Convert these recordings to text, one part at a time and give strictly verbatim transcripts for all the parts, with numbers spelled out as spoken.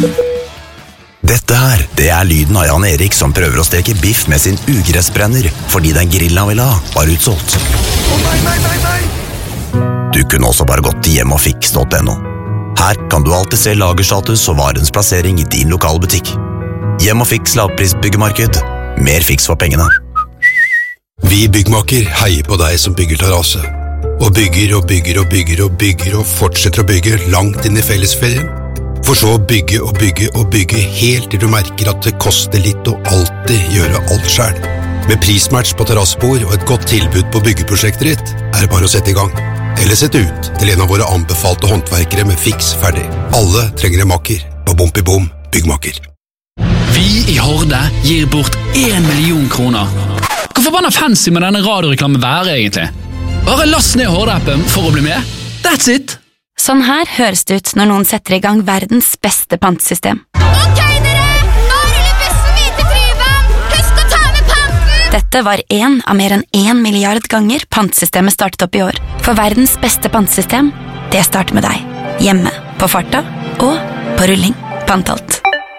Dette her, det er lyden av Jan Erik som prøver å steke biff med sin ugressbrenner, fordi den grillen han ville ha var utsolgt. Å nei, nei, nei, nei! Du kunne også bare gått til hjemmeogfiks punktum no. Her kan du alltid se lagerstatus og varens plassering i din lokale butikk. Hjemmeogfiks lavprisbyggemarked. Mer fiks for pengene. Vi byggmaker heier på deg som bygger terrasse. Og bygger og bygger og bygger og bygger og fortsetter å bygge langt inn i fellesferien. For så å bygge og bygge og bygge helt til du merker at det koster litt å alltid gjøre alt selv. Med prismatch på terrassebord og et godt tilbud på byggeprosjektet ditt, er det bare å sette i gang. Eller sette ut til en av våre anbefalte håndverkere med fiks ferdig. Alle trenger en makker. Babompi-bom, byggmaker. Vi i Horde gir bort en million kroner. Hvor forbanna fancy med denne radioreklamen være egentlig? Bare last ned Horde-appen for å bli med. That's it! Sånn her høres det ut når noen setter i gang verdens beste pantesystem. Ok, dere! Nå ruller bussen videre til Tryvann! Husk å ta med panten! Dette var en av mer enn en milliard ganger pantesystemet startet opp i år. For verdens beste pantesystem, det starter med deg. Hjemme, på farta og på rulling. Pantalt.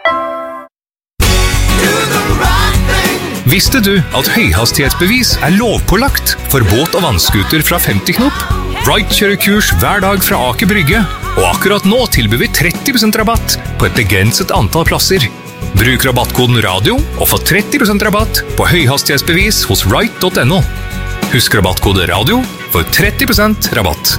Visste du at høyhastighetsbevis er lovpålagt for båt- og vannskuter fra femti knop? Wright kjører kurs hver dag fra Aker Brygge, og akkurat nå tilbyr vi tretti prosent rabatt på et begrenset antall plasser. Bruk rabattkoden radio og få tretti prosent rabatt på høyhastighetsbevis hos wright punktum no. Husk rabattkode radio for tretti prosent rabatt.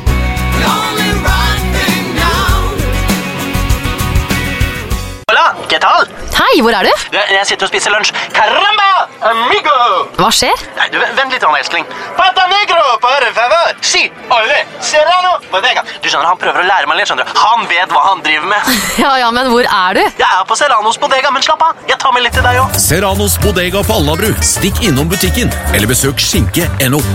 Hola, ¿qué tal? Hei, hvor er du? Jeg sitter og spiser lunsj. Caramba, amigo! Hva skjer? Nei, du, vent litt, Anna, elskling. Pata negro, por favor. Si, ole, serrano, bodega. Du skjønner, han prøver å lære meg litt, skjønner du. Han vet hva han driver med. Ja, ja, men hvor er du? Jeg er på Serranos bodega, men slapp av. Jeg tar med litt til deg også. Serranos bodega på Alnabru. Stikk innom butikken, eller besøk skinke punktum no.